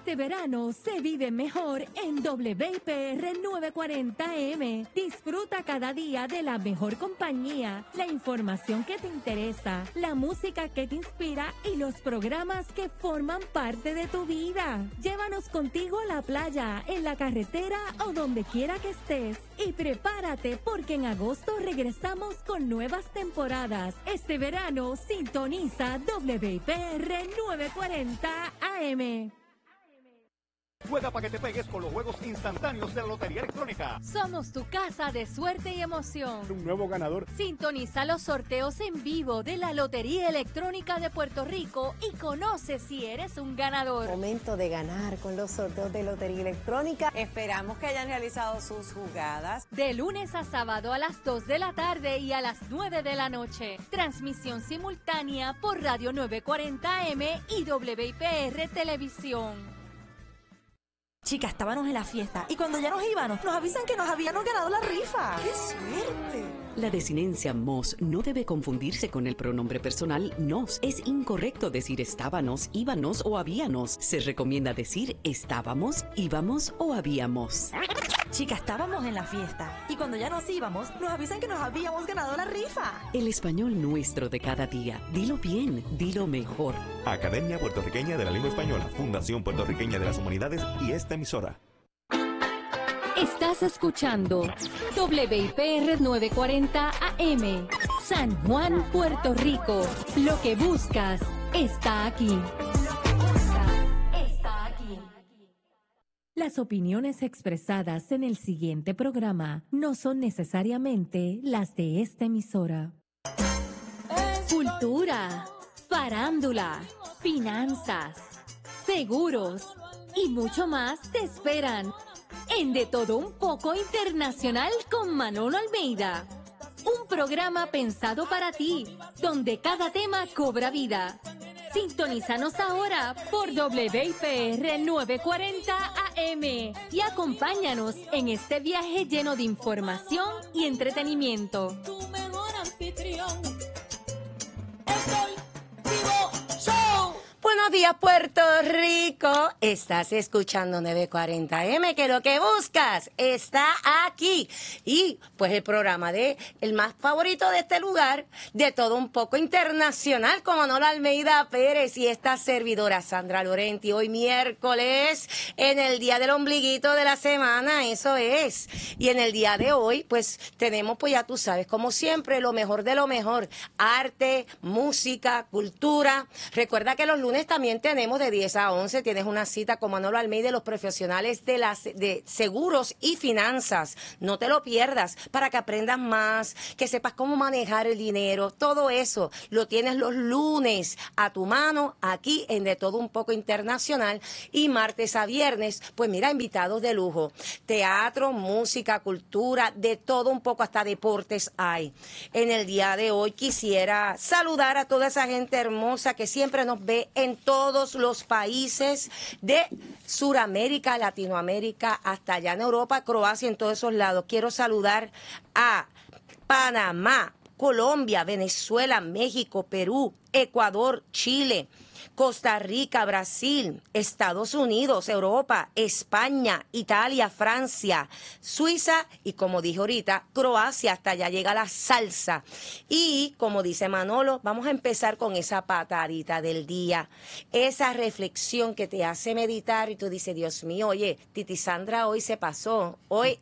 Este verano se vive mejor en WIPR 940M. Disfruta cada día de la mejor compañía, la información que te interesa, la música que te inspira y los programas que forman parte de tu vida. Llévanos contigo a la playa, en la carretera o donde quiera que estés. Y prepárate porque en agosto regresamos con nuevas temporadas. Este verano sintoniza WIPR 940 AM. Juega para que te pegues con los juegos instantáneos de la Lotería Electrónica. Somos tu casa de suerte y emoción. Un nuevo ganador. Sintoniza los sorteos en vivo de la Lotería Electrónica de Puerto Rico y conoce si eres un ganador. Momento de ganar con los sorteos de Lotería Electrónica. Esperamos que hayan realizado sus jugadas. De lunes a sábado a las 2 de la tarde y a las 9 de la noche. Transmisión simultánea por Radio 940M y WIPR Televisión. Chicas, estábamos en la fiesta y cuando ya nos íbamos, nos avisan que nos habíamos ganado la rifa. ¡Qué suerte! La desinencia mos no debe confundirse con el pronombre personal nos. Es incorrecto decir estábamos, íbamos o habíamos. Se recomienda decir estábamos, íbamos o habíamos. Chicas, estábamos en la fiesta y cuando ya nos íbamos, nos avisan que nos habíamos ganado la rifa. El español nuestro de cada día. Dilo bien, dilo mejor. Academia Puertorriqueña de la Lengua Española, Fundación Puertorriqueña de las Humanidades y esta emisora. Estás escuchando WIPR 940 AM, San Juan, Puerto Rico. Lo que buscas está aquí. Las opiniones expresadas en el siguiente programa no son necesariamente las de esta emisora. Cultura, farándula, finanzas, seguros y mucho más te esperan en De Todo Un Poco Internacional con Manolo Almeida. Un programa pensado para ti, donde cada tema cobra vida. Sintonízanos ahora por WIPR 940 AM y acompáñanos en este viaje lleno de información y entretenimiento. Tu mejor anfitrión es el Vivo Show. Buenos días, Puerto Rico. Estás escuchando 940M, que lo que buscas está aquí. Y pues el programa de el más favorito de este lugar, De Todo Un Poco Internacional, con Manolo Almeida Pérez y esta servidora Sandra Lorenti. Hoy miércoles, en el día del ombliguito de la semana, eso es. Y en el día de hoy, pues tenemos, pues ya tú sabes, como siempre, lo mejor de lo mejor. Arte, música, cultura. Recuerda que los lunes también tenemos de 10 a 11, tienes una cita con Manolo Almeida, los profesionales de seguros y finanzas. No te lo pierdas para que aprendas más, que sepas cómo manejar el dinero. Todo eso lo tienes los lunes a tu mano aquí en De Todo Un Poco Internacional y martes a viernes, pues mira, invitados de lujo. Teatro, música, cultura, de todo un poco, hasta deportes hay. En el día de hoy quisiera saludar a toda esa gente hermosa que siempre nos ve en todos los países de Suramérica, Latinoamérica, hasta allá en Europa, Croacia, en todos esos lados. Quiero saludar a Panamá, Colombia, Venezuela, México, Perú, Ecuador, Chile, Costa Rica, Brasil, Estados Unidos, Europa, España, Italia, Francia, Suiza y, como dije ahorita, Croacia. Hasta allá llega la salsa. Y como dice Manolo, vamos a empezar con esa patadita del día, esa reflexión que te hace meditar y tú dices, Dios mío, oye, Titi Sandra hoy se pasó, hoy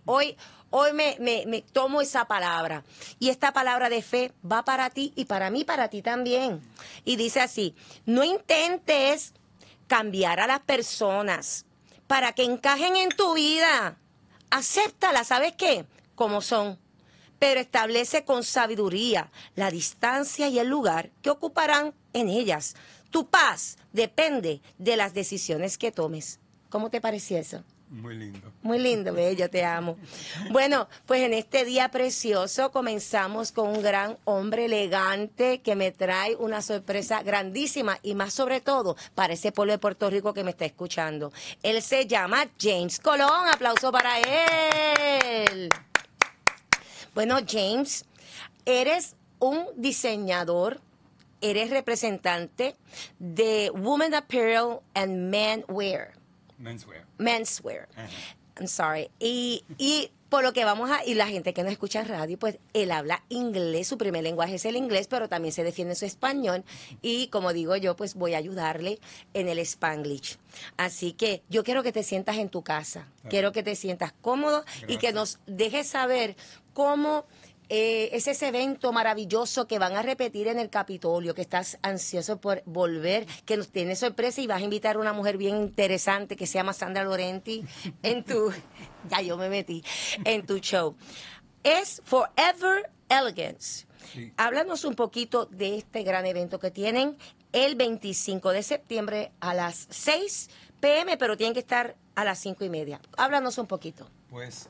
me tomo esa palabra. Y esta palabra de fe va para ti y para mí, para ti también. Y dice así, no intentes cambiar a las personas para que encajen en tu vida. Acéptalas, ¿sabes qué? Como son. Pero establece con sabiduría la distancia y el lugar que ocuparán en ellas. Tu paz depende de las decisiones que tomes. ¿Cómo te pareció eso? Muy lindo. Muy lindo, bello, te amo. Bueno, pues en este día precioso comenzamos con un gran hombre elegante que me trae una sorpresa grandísima y más sobre todo para ese pueblo de Puerto Rico que me está escuchando. Él se llama James Colón. Aplauso para él. Bueno, James, eres un diseñador, eres representante de Women Apparel and Men Wear. Menswear. I'm sorry. Y por lo que y la gente que nos escucha en radio, pues él habla inglés, su primer lenguaje es el inglés, pero también se defiende su español. Y como digo yo, pues voy a ayudarle en el Spanglish. Así que yo quiero que te sientas en tu casa, quiero que te sientas cómodo y que nos dejes saber cómo es ese evento maravilloso que van a repetir en el Capitolio, que estás ansioso por volver, que nos tiene sorpresa y vas a invitar a una mujer bien interesante que se llama Sandra Laurenti en tu, ya yo me metí, en tu show. Es Forever Elegance. Sí. Háblanos un poquito de este gran evento que tienen el 25 de septiembre a las 6 p.m., pero tienen que estar a las 5:30. Háblanos un poquito. Pues,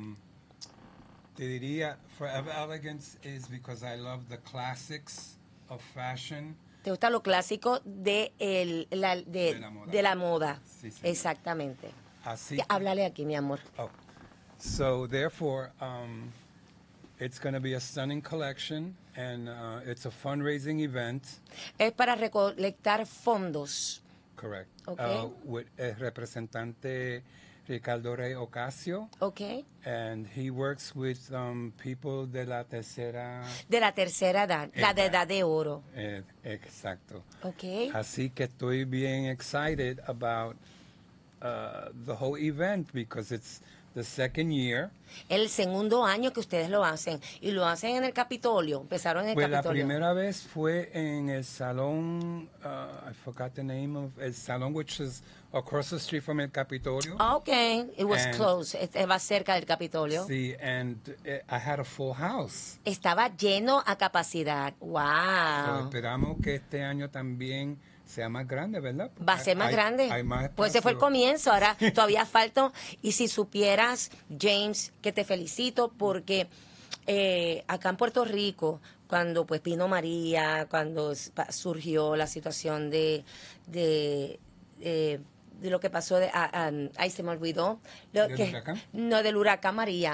te diría, Forever Elegance is because I love the classics of fashion. ¿Te gusta lo clásico de la moda? Sí, sí. Exactamente. Así Ya, háblale aquí, mi amor. Oh. So therefore, it's going to be a stunning collection, and it's a fundraising event. Es para recolectar fondos. Correct. Okay. With el representante Ricardo Rey Ocasio. Okay. And he works with people de la tercera... De la tercera edad, la de edad de oro. Exacto. Okay. Así que estoy bien excited about the whole event because it's the second year. El segundo año que ustedes lo hacen. Y lo hacen en el Capitolio. Empezaron en el Pues la Capitolio. primera vez fue en el salón, I forgot the name of, el salón which is across the street from el Capitolio. Okay. It was And- close. Va cerca del Capitolio. Sí, and I had a full house. Estaba lleno a capacidad. So Wow. esperamos que este año también sea más grande, ¿verdad? Va a ser más grande. Hay más Pues ese fue el espacio. comienzo, ahora todavía falta. Y si supieras, James, que te felicito porque acá en Puerto Rico, cuando pues vino María, cuando surgió la situación de lo que pasó, ahí se me olvidó. ¿Del huracán? No, del huracán María.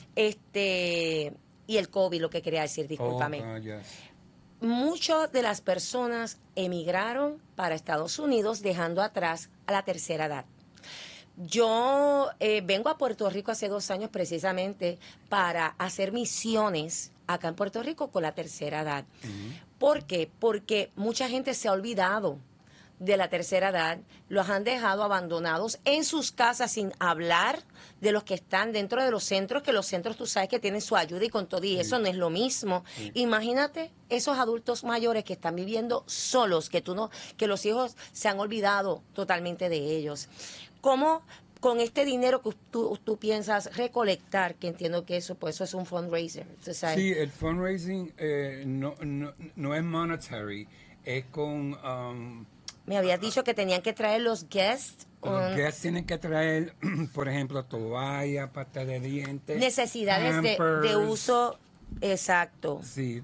Y el COVID, lo que quería decir, discúlpame. Oh, yes. Muchas de las personas emigraron para Estados Unidos dejando atrás a la tercera edad. Yo vengo a Puerto Rico hace 2 años precisamente para hacer misiones acá en Puerto Rico con la tercera edad. ¿Por qué? Porque mucha gente se ha olvidado de la tercera edad, los han dejado abandonados en sus casas, sin hablar de los que están dentro de los centros, que los centros tú sabes que tienen su ayuda y con todo, y eso no es lo mismo. Imagínate esos adultos mayores que están viviendo solos, que los hijos se han olvidado totalmente de ellos. ¿Cómo con este dinero que tú piensas recolectar, que entiendo que eso es un fundraiser? ¿Tú sabes? Sí, el fundraising no es monetary, es con... Me habías dicho que tenían que traer los guests. los guests tienen que traer, por ejemplo, toalla, pasta de dientes. Necesidades de Pampers, uso exacto. Sí.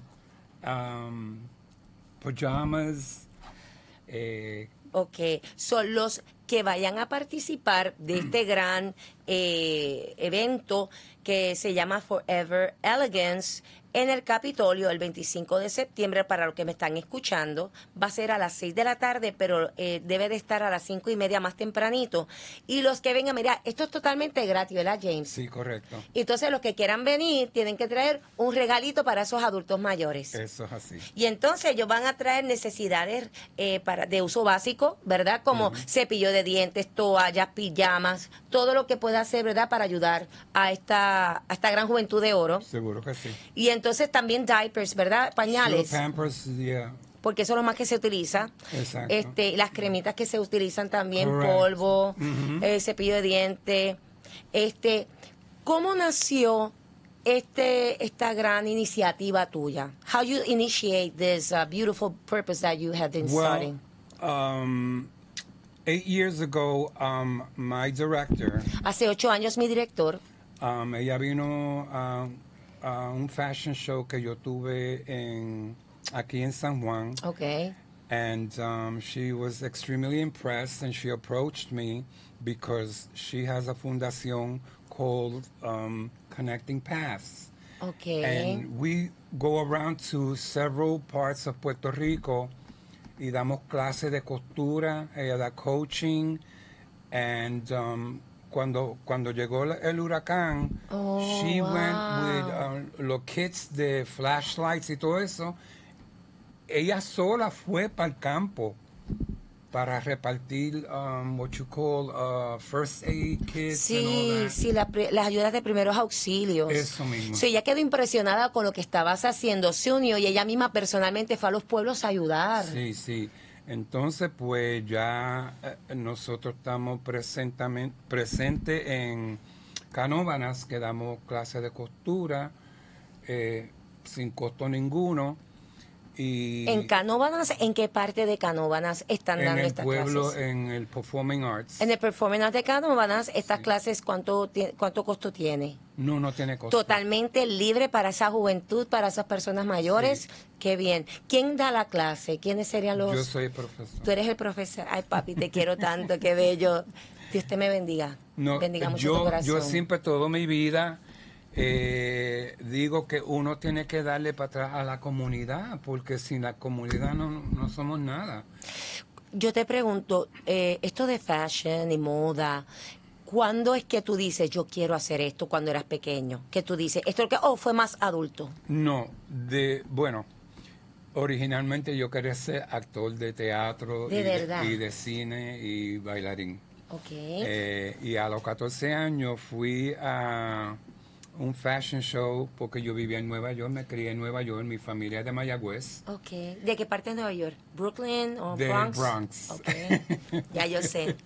Pajamas. Ok, son los que vayan a participar de este gran evento que se llama Forever Elegance en el Capitolio el 25 de septiembre. Para los que me están escuchando, va a ser a las 6 de la tarde, pero debe de estar a las 5:30 más tempranito. Y los que vengan, mira, esto es totalmente gratis, ¿verdad, James? Sí, correcto. Entonces los que quieran venir tienen que traer un regalito para esos adultos mayores. Eso es así. Y entonces ellos van a traer necesidades de uso básico, ¿verdad? Como cepillo de dientes, toallas, pijamas, todo lo que pueda hacer, ¿verdad? Para ayudar a esta gran juventud de oro. Seguro que sí. Y entonces también diapers, ¿verdad? Pañales. Sure, Pampers, yeah. Porque eso es lo más que se utiliza. Exacto. Las cremitas que se utilizan también, Correct. polvo, cepillo de dientes. ¿Cómo nació esta gran iniciativa tuya? How you initiate this beautiful purpose that you have been starting? 8 years ago, my director, Hace 8 años mi director, ella vino a un fashion show que yo tuve aquí en San Juan. okay, And she was extremely impressed, and she approached me because she has a fundación called Connecting Paths. okay, And we go around to several parts of Puerto Rico y damos clases de costura, ella da coaching, And cuando llegó el huracán, she went with los kits de flashlights y todo eso. Ella sola fue para el campo para repartir what you call first aid kits and all that. Sí, las ayudas de primeros auxilios. Eso mismo. Sí, ella quedó impresionada con lo que estabas haciendo, se unió y ella misma personalmente fue a los pueblos a ayudar. Sí, sí. Entonces, pues ya nosotros estamos presentes en Canóvanas, que damos clases de costura sin costo ninguno. Y ¿En Canóvanas? ¿En qué parte de Canóvanas están dando estas clases? En el pueblo, en el Performing Arts. En el Performing Arts de Canóvanas, estas clases, ¿cuánto costo tiene? No tiene costo. Totalmente libre para esa juventud, para esas personas mayores. Sí. Qué bien. ¿Quién da la clase? ¿Quiénes serían los...? Yo soy el profesor. Tú eres el profesor. Ay, papi, te quiero tanto, qué bello. Dios te me bendiga. Bendiga mucho tu corazón. Yo siempre, toda mi vida... digo que uno tiene que darle para atrás a la comunidad, porque sin la comunidad no somos nada. Yo te pregunto, esto de fashion y moda, ¿cuándo es que tú dices, yo quiero hacer esto cuando eras pequeño? Que tú dices, esto fue más adulto. No, bueno, originalmente yo quería ser actor de teatro y de cine y bailarín. Okay. Y a los 14 años fui a un fashion show, porque yo vivía en Nueva York, me crié en Nueva York, mi familia es de Mayagüez. Okay. ¿De qué parte de Nueva York? ¿Brooklyn o Bronx? De Bronx. Okay. Ya yo sé.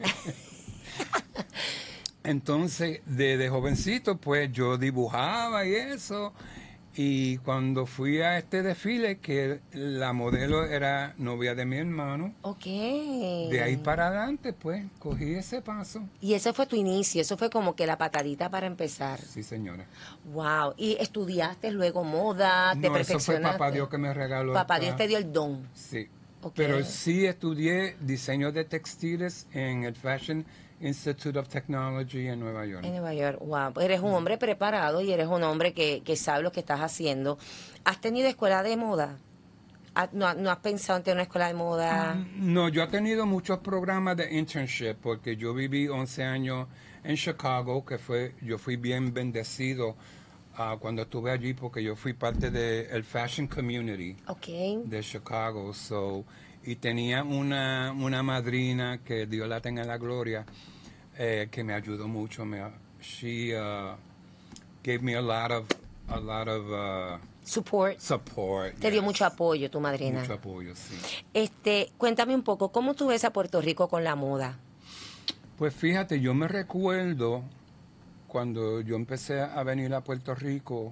Entonces, de jovencito, pues yo dibujaba y eso. Y cuando fui a este desfile, que la modelo era novia de mi hermano. Okay. De ahí para adelante, pues, cogí ese paso. Y ese fue tu inicio, eso fue como que la patadita para empezar. Sí, señora. Wow. ¿Y estudiaste luego moda? ¿Te perfeccionaste? Eso fue papá Dios que me regaló. Papá Dios te dio el don. Sí. Okay. Pero sí estudié diseño de textiles en el Fashion Institute of Technology en Nueva York. En Nueva York, wow. Eres un hombre preparado y eres un hombre que sabe lo que estás haciendo. ¿Has tenido escuela de moda? ¿No has pensado en tener una escuela de moda? No, yo he tenido muchos programas de internship porque yo viví 11 años en Chicago, yo fui bien bendecido cuando estuve allí porque yo fui parte del fashion community de Chicago. Y tenía una madrina, que Dios la tenga en la gloria, que me ayudó mucho. She gave me a lot of support. Te dio mucho apoyo, tu madrina. Mucho apoyo, sí. Cuéntame un poco, ¿cómo tú ves a Puerto Rico con la moda? Pues fíjate, yo me recuerdo cuando yo empecé a venir a Puerto Rico,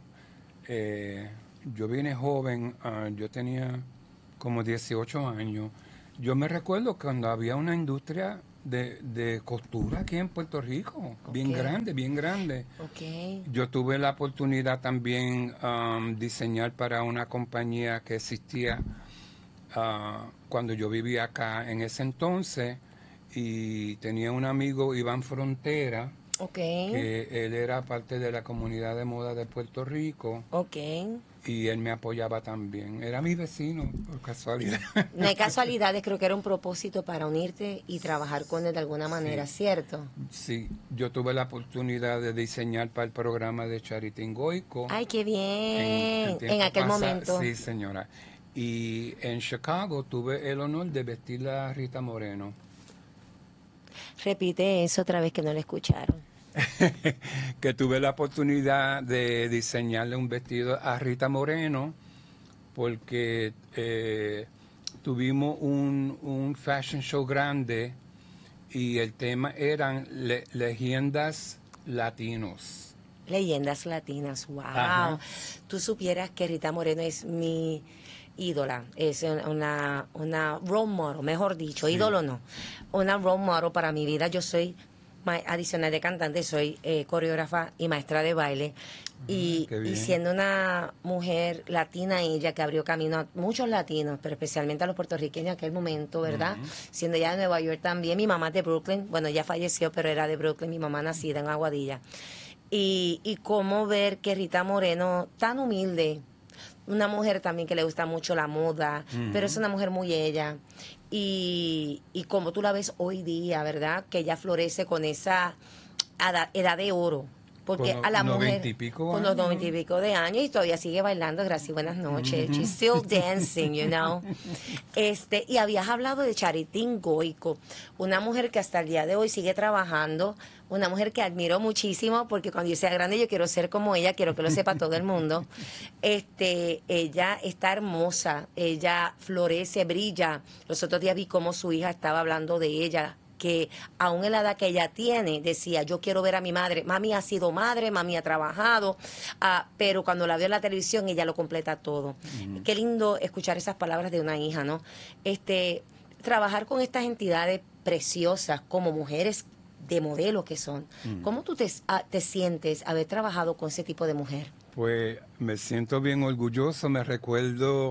yo vine joven, yo tenía como 18 años. Yo me recuerdo cuando había una industria de costura aquí en Puerto Rico, bien grande. Yo tuve la oportunidad también diseñar para una compañía que existía cuando yo vivía acá en ese entonces, y tenía un amigo, Iván Frontera, que él era parte de la comunidad de moda de Puerto Rico. Y él me apoyaba también. Era mi vecino, por casualidad. No hay casualidades, creo que era un propósito para unirte y trabajar con él de alguna manera, ¿cierto? Sí, yo tuve la oportunidad de diseñar para el programa de Charitín Goico. ¡Ay, qué bien! En aquel momento. Sí, señora. Y en Chicago tuve el honor de vestir a Rita Moreno. Repite eso otra vez, que no lo escucharon. Que tuve la oportunidad de diseñarle un vestido a Rita Moreno, porque tuvimos un fashion show grande y el tema eran leyendas latinos. Leyendas latinas, wow. Ajá. Tú supieras que Rita Moreno es mi ídola, es una role model, mejor dicho, ídolo no, una role model para mi vida. Yo soy, adicional de cantante, soy coreógrafa y maestra de baile. Y siendo una mujer latina, ella que abrió camino a muchos latinos, pero especialmente a los puertorriqueños en aquel momento, ¿verdad? Siendo ella de Nueva York también, mi mamá es de Brooklyn, bueno, ella falleció, pero era de Brooklyn, mi mamá nacida en Aguadilla. Y cómo ver que Rita Moreno, tan humilde, una mujer también que le gusta mucho la moda, pero es una mujer muy ella, y como tú la ves hoy día, ¿verdad? Que ella florece con esa edad de oro. Porque Con a la los mujer, 90 y pico con los años. 90 y pico de años, y todavía sigue bailando, gracias, buenas noches. She's still dancing, you know. Y habías hablado de Charitín Goico, una mujer que hasta el día de hoy sigue trabajando, una mujer que admiro muchísimo, porque cuando yo sea grande yo quiero ser como ella, quiero que lo sepa todo el mundo. Ella está hermosa, ella florece, brilla. Los otros días vi cómo su hija estaba hablando de ella, que aún en la edad que ella tiene, decía, yo quiero ver a mi madre. Mami ha sido madre, mami ha trabajado, pero cuando la veo en la televisión, ella lo completa todo. Qué lindo escuchar esas palabras de una hija, ¿no? Trabajar con estas entidades preciosas como mujeres de modelo que son. ¿Cómo tú te sientes haber trabajado con ese tipo de mujer? Pues me siento bien orgulloso. Me recuerdo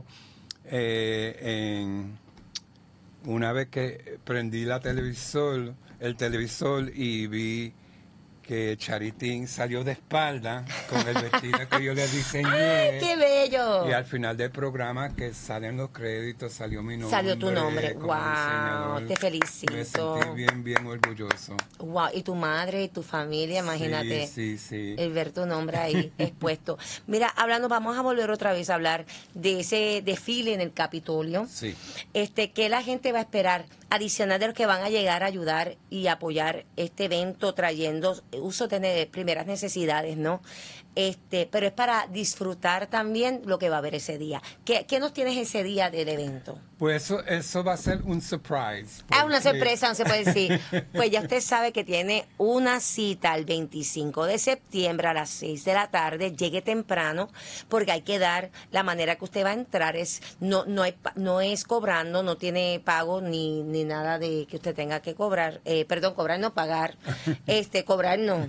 una vez que prendí el televisor y vi que Charitín salió de espalda con el vestido que yo le diseñé. ¡Ay, qué bello! Y al final del programa, que salen los créditos, salió mi nombre. Salió tu nombre. como ¡Wow! diseñador. Te felicito. Me sentí bien orgulloso. ¡Wow! Y tu madre y tu familia, imagínate. Sí. El ver tu nombre ahí expuesto. Mira, vamos a volver otra vez a hablar de ese desfile en el Capitolio. Sí. ¿Qué la gente va a esperar? Adicional de los que van a llegar a ayudar y apoyar este evento trayendo uso de primeras necesidades, ¿no? Pero es para disfrutar también lo que va a haber ese día. ¿Qué nos tienes ese día del evento? Pues eso va a ser un surprise. Una sorpresa, no se puede decir. Pues ya usted sabe que tiene una cita el 25 de septiembre a las 6 de la tarde. Llegue temprano, porque hay que dar, la manera que usted va a entrar no es cobrando, no tiene pago ni nada de que usted tenga que cobrar. Cobrar no, pagar. Cobrar no.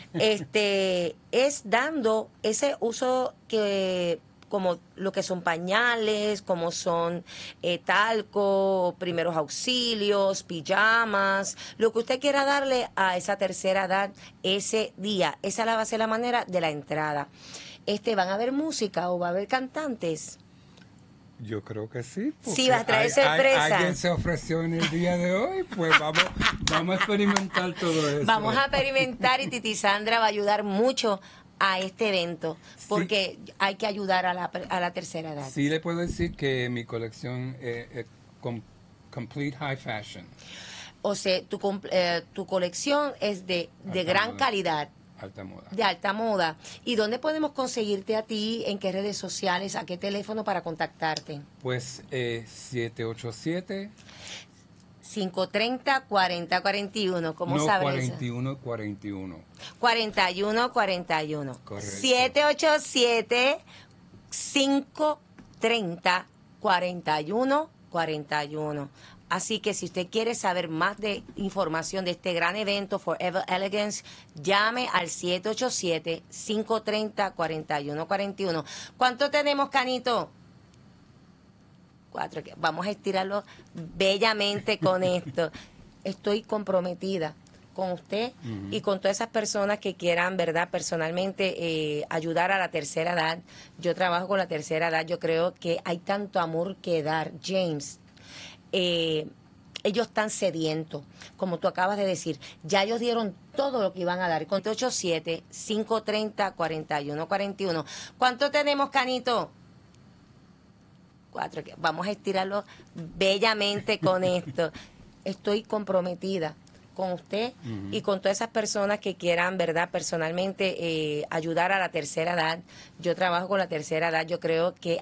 Es dando ese uso que, como lo que son pañales, como son talco, primeros auxilios, pijamas, lo que usted quiera darle a esa tercera edad ese día. Esa va a ser la manera de la entrada. ¿Van a haber música o va a haber cantantes? Yo creo que sí. Sí, va a traer sorpresa. Alguien se ofreció en el día de hoy, pues vamos a experimentar todo eso. Vamos a experimentar, y Titi Sandra va a ayudar mucho a este evento, porque hay que ayudar a la tercera edad. Sí, le puedo decir que mi colección es complete high fashion. O sea, tu colección es de gran moda. calidad. Alta moda. De alta moda. ¿Y dónde podemos conseguirte a ti? ¿En qué redes sociales? ¿A qué teléfono para contactarte? Pues 787 530-4041. ¿Cómo sabes? 4141. 4141. Correcto. 787-530-4141. Así que si usted quiere saber más de información de este gran evento, Forever Elegance, llame al 787-530-4141. ¿Cuánto tenemos, Canito? 4. Vamos a estirarlo bellamente con esto. Estoy comprometida con usted y con todas esas personas que quieran, ¿verdad?, personalmente ayudar a la tercera edad. Yo trabajo con la tercera edad. Yo creo que hay tanto amor que dar, James. Ellos están sedientos, como tú acabas de decir. Ya ellos dieron todo lo que iban a dar. Con 787-530-4141. ¿Cuánto tenemos, Canito? 4. Vamos a estirarlo bellamente con esto. Estoy comprometida con usted y con todas esas personas que quieran, ¿verdad?, personalmente ayudar a la tercera edad. Yo trabajo con la tercera edad. Yo creo que